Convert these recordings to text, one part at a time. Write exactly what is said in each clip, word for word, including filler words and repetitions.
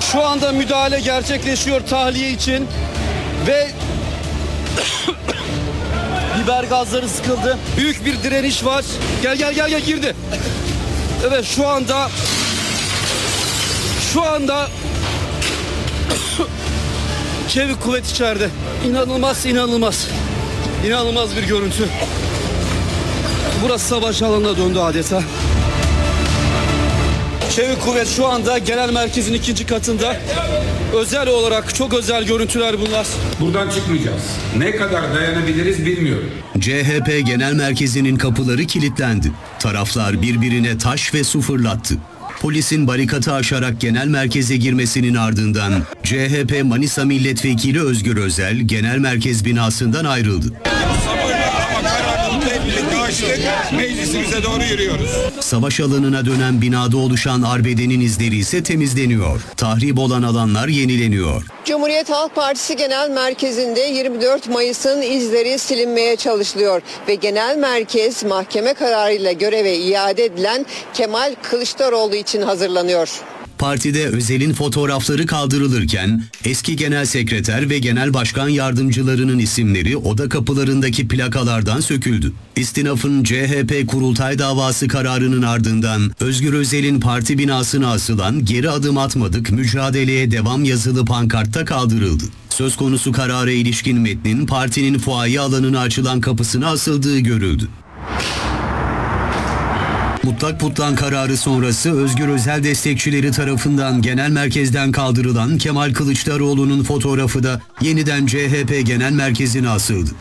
Şu anda müdahale gerçekleşiyor tahliye için ve biber gazları sıkıldı. Büyük bir direniş var. Gel gel gel gel girdi. Evet şu anda şu anda çevik kuvvet içeride. İnanılmaz inanılmaz. İnanılmaz bir görüntü. Burası savaş alanına döndü adeta. Çevik kuvvet şu anda genel merkezin ikinci katında. Özel olarak çok özel görüntüler bunlar. Buradan çıkmayacağız. Ne kadar dayanabiliriz bilmiyorum. C H P Genel Merkezi'nin kapıları kilitlendi. Taraflar birbirine taş ve su fırlattı. Polisin barikatı aşarak genel merkeze girmesinin ardından C H P Manisa Milletvekili Özgür Özel genel merkez binasından ayrıldı. Meclisimize doğru yürüyoruz. Savaş alanına dönen binada oluşan arbedenin izleri ise temizleniyor. Tahrip olan alanlar yenileniyor. Cumhuriyet Halk Partisi Genel Merkezi'nde yirmi dört Mayıs'ın izleri silinmeye çalışılıyor ve genel merkez mahkeme kararıyla göreve iade edilen Kemal Kılıçdaroğlu için hazırlanıyor. Partide Özel'in fotoğrafları kaldırılırken eski genel sekreter ve genel başkan yardımcılarının isimleri oda kapılarındaki plakalardan söküldü. İstinaf'ın C H P kurultay davası kararının ardından Özgür Özel'in parti binasına asılan "Geri adım atmadık, mücadeleye devam" yazılı pankartta kaldırıldı. Söz konusu karara ilişkin metnin partinin fuaye alanına açılan kapısına asıldığı görüldü. Mutlak putlan kararı sonrası Özgür Özel destekçileri tarafından genel merkezden kaldırılan Kemal Kılıçdaroğlu'nun fotoğrafı da yeniden C H P Genel Merkezi'ne asıldı.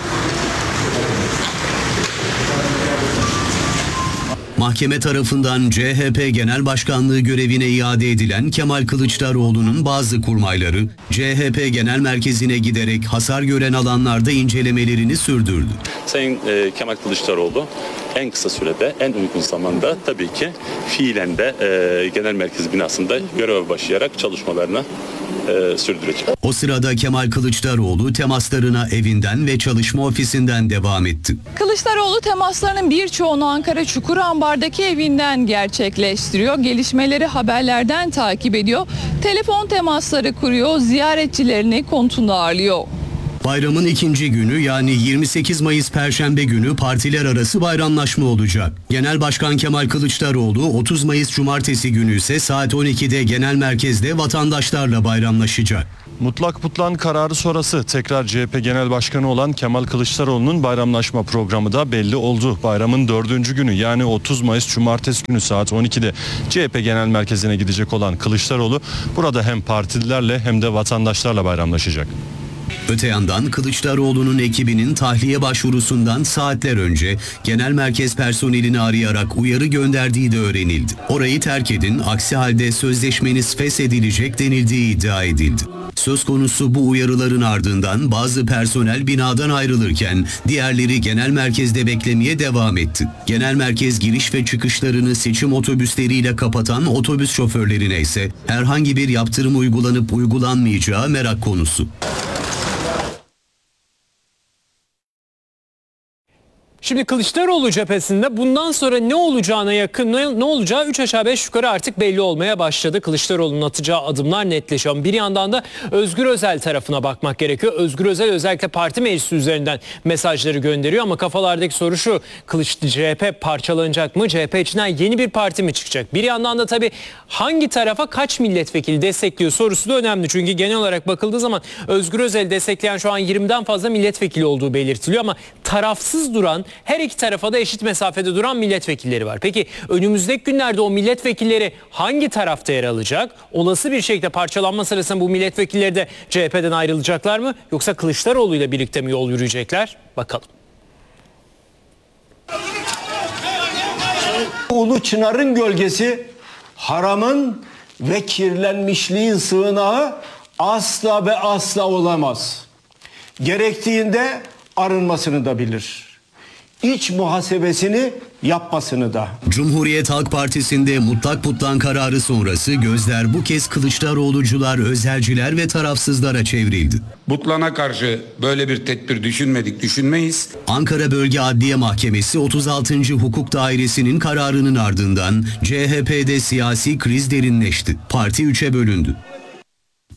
Mahkeme tarafından C H P Genel Başkanlığı görevine iade edilen Kemal Kılıçdaroğlu'nun bazı kurmayları C H P Genel Merkezi'ne giderek hasar gören alanlarda incelemelerini sürdürdü. Sayın e, Kemal Kılıçdaroğlu en kısa sürede, en uygun zamanda tabii ki fiilen de e, Genel Merkez binasında göreve başlayarak çalışmalarını e, sürdürecek. O sırada Kemal Kılıçdaroğlu temaslarına evinden ve çalışma ofisinden devam etti. Kılıçdaroğlu temaslarının birçoğunu Ankara Çukurambar'daki evinden gerçekleştiriyor. Gelişmeleri haberlerden takip ediyor. Telefon temasları kuruyor, ziyaretçilerini konutunda ağırlıyor. Bayramın ikinci günü yani yirmi sekiz Mayıs Perşembe günü partiler arası bayramlaşma olacak. Genel Başkan Kemal Kılıçdaroğlu otuz Mayıs Cumartesi günü ise saat on ikide genel merkezde vatandaşlarla bayramlaşacak. Mutlak putlan kararı sonrası tekrar C H P Genel Başkanı olan Kemal Kılıçdaroğlu'nun bayramlaşma programı da belli oldu. Bayramın dördüncü günü yani otuz Mayıs Cumartesi günü saat on ikide C H P Genel Merkezi'ne gidecek olan Kılıçdaroğlu burada hem partililerle hem de vatandaşlarla bayramlaşacak. Öte yandan Kılıçdaroğlu'nun ekibinin tahliye başvurusundan saatler önce genel merkez personelini arayarak uyarı gönderdiği de öğrenildi. Orayı terk edin, aksi halde sözleşmeniz feshedilecek denildiği iddia edildi. Söz konusu bu uyarıların ardından bazı personel binadan ayrılırken diğerleri genel merkezde beklemeye devam etti. Genel merkez giriş ve çıkışlarını seçim otobüsleriyle kapatan otobüs şoförlerine ise herhangi bir yaptırım uygulanıp uygulanmayacağı merak konusu. Şimdi Kılıçdaroğlu cephesinde bundan sonra ne olacağına yakın, ne, ne olacağı üç aşağı beş yukarı artık belli olmaya başladı. Kılıçdaroğlu'nun atacağı adımlar netleşiyor. Bir yandan da Özgür Özel tarafına bakmak gerekiyor. Özgür Özel özellikle parti meclisi üzerinden mesajları gönderiyor ama kafalardaki soru şu: Kılıç C H P parçalanacak mı? C H P içinden yeni bir parti mi çıkacak? Bir yandan da tabii hangi tarafa kaç milletvekili destekliyor sorusu da önemli. Çünkü genel olarak bakıldığı zaman Özgür Özel'i destekleyen şu an yirmiden fazla milletvekili olduğu belirtiliyor ama tarafsız duran, her iki tarafa da eşit mesafede duran milletvekilleri var. Peki önümüzdeki günlerde o milletvekilleri hangi tarafta yer alacak? Olası bir şekilde parçalanma sırasında bu milletvekilleri de C H P'den ayrılacaklar mı? Yoksa Kılıçdaroğlu ile birlikte mi yol yürüyecekler? Bakalım. Ulu Çınar'ın gölgesi haramın ve kirlenmişliğin sığınağı asla ve asla olamaz. Gerektiğinde arınmasını da bilir. İç muhasebesini yapmasını da. Cumhuriyet Halk Partisi'nde mutlak putlan kararı sonrası gözler bu kez Kılıçdaroğlucular, özelciler ve tarafsızlara çevrildi. Butlana karşı böyle bir tedbir düşünmedik, düşünmeyiz. Ankara Bölge Adliye Mahkemesi otuz altıncı Hukuk Dairesi'nin kararının ardından C H P'de siyasi kriz derinleşti. Parti üçe bölündü.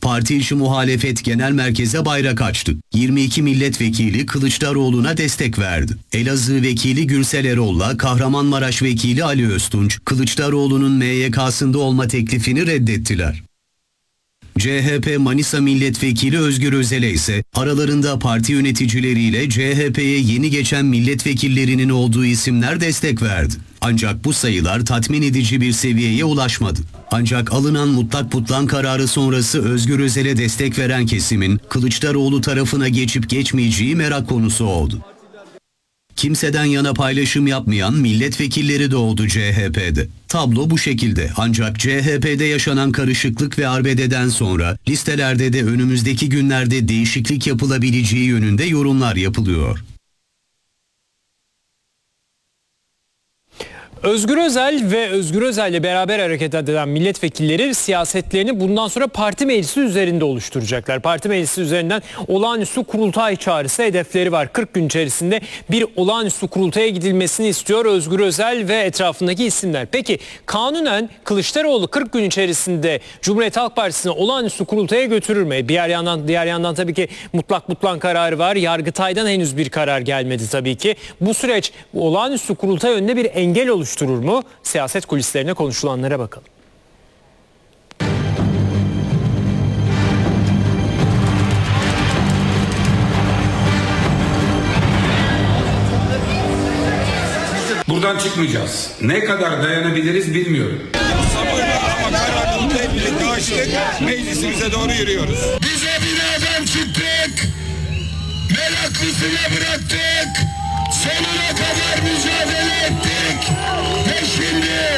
Parti içi muhalefet genel merkeze bayrak açtı. yirmi iki milletvekili Kılıçdaroğlu'na destek verdi. Elazığ vekili Gürsel Erol'la Kahramanmaraş vekili Ali Öztunç, Kılıçdaroğlu'nun M Y K'sında olma teklifini reddettiler. C H P Manisa Milletvekili Özgür Özel'e ise aralarında parti yöneticileriyle C H P'ye yeni geçen milletvekillerinin olduğu isimler destek verdi. Ancak bu sayılar tatmin edici bir seviyeye ulaşmadı. Ancak alınan mutlak butlan kararı sonrası Özgür Özel'e destek veren kesimin Kılıçdaroğlu tarafına geçip geçmeyeceği merak konusu oldu. Kimseden yana paylaşım yapmayan milletvekilleri de oldu C H P'de. Tablo bu şekilde, ancak C H P'de yaşanan karışıklık ve arbededen sonra listelerde de önümüzdeki günlerde değişiklik yapılabileceği yönünde yorumlar yapılıyor. Özgür Özel ve Özgür Özel'le beraber hareket eden milletvekilleri siyasetlerini bundan sonra parti meclisi üzerinde oluşturacaklar. Parti meclisi üzerinden olağanüstü kurultay çağrısı hedefleri var. kırk gün içerisinde bir olağanüstü kurultaya gidilmesini istiyor Özgür Özel ve etrafındaki isimler. Peki kanunen Kılıçdaroğlu kırk gün içerisinde Cumhuriyet Halk Partisi'ni olağanüstü kurultaya götürür mü? Diğer yandan, diğer yandan tabii ki mutlak butlan kararı var. Yargıtay'dan henüz bir karar gelmedi tabii ki. Bu süreç olağanüstü kurultay önünde bir engel oluşturur mu? Siyaset kulislerine konuşulanlara bakalım. Buradan çıkmayacağız. Ne kadar dayanabiliriz bilmiyorum. Sabırla ama kararlılıkla hep birlikte açtık. Meclisimize doğru yürüyoruz. Bize bir adam çıktık. Meraklısına bıraktık. Sonuna kadar mücadele ettik. Ve şimdi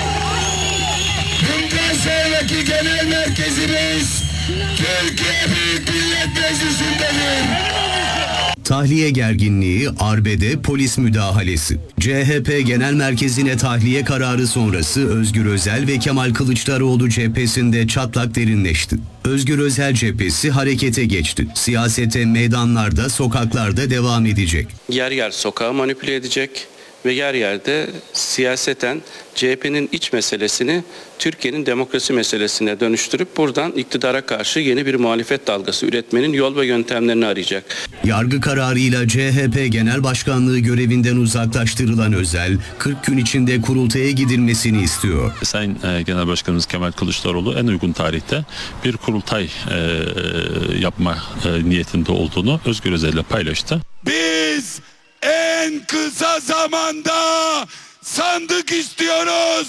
bundan sonraki genel merkezimiz Türkiye Büyük Millet Meclisi'ndedir. Tahliye gerginliği, arbede, polis müdahalesi. C H P Genel Merkezi'ne tahliye kararı sonrası Özgür Özel ve Kemal Kılıçdaroğlu cephesinde çatlak derinleşti. Özgür Özel cephesi harekete geçti. Siyasete meydanlarda, sokaklarda devam edecek. Yer yer sokağı manipüle edecek ve yer yerde siyaseten C H P'nin iç meselesini Türkiye'nin demokrasi meselesine dönüştürüp buradan iktidara karşı yeni bir muhalefet dalgası üretmenin yol ve yöntemlerini arayacak. Yargı kararıyla C H P Genel Başkanlığı görevinden uzaklaştırılan Özel, kırk gün içinde kurultaya gidilmesini istiyor. Sayın e, Genel Başkanımız Kemal Kılıçdaroğlu en uygun tarihte bir kurultay e, yapma e, niyetinde olduğunu Özgür Özel ile paylaştı. Biz en kısa zamanda sandık istiyoruz.